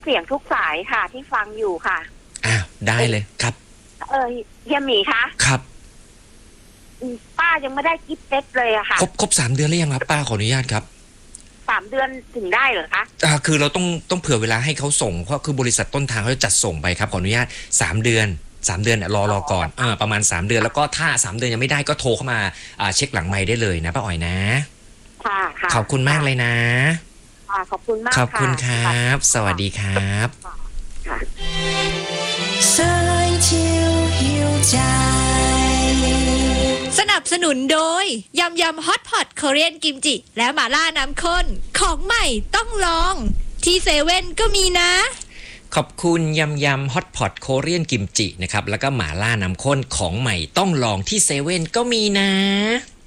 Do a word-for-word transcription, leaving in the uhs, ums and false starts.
เสียงทุกสายค่ะที่ฟังอยู่ค่ะอ้าวได้เลยครับเออเฮียหมีคะครับป้ายังไม่ได้กิฟต์เซ็ตเลยอะค่ะครบครบสามเดือนหรือยังครับป้าขออนุญาตครับสามเดือนถึงได้เหรอคะอ่าคือเราต้องต้องเผื่อเวลาให้เขาส่งเพราะคือบริษัทต้นทางเขาจะจัดส่งไปครับขออนุญาตสามเดือนสามเดือนเนี่ยรอรอก่อนอ่าประมาณสามเดือนแล้วก็ถ้าสามเดือนยังไม่ได้ก็โทรเข้ามาอ่าเช็คหลังไมค์ได้เลยนะป้าอ๋อยนะค่ะค่ะขอบคุณมากเลยนะค่ะขอบคุณมากขอบคุณครับสวัสดีครับค่ะสนับสนุนโดยยำยำฮอตพอตคอเรียนกิมจิและหม่าล่าน้ำข้นของใหม่ต้องลองที่เซเว่นก็มีนะขอบคุณยำยำฮอตพอตโคเรียนกิมจินะครับแล้วก็หม่าล่าน้ำข้นของใหม่ต้องลองที่เซเว่นก็มีนะ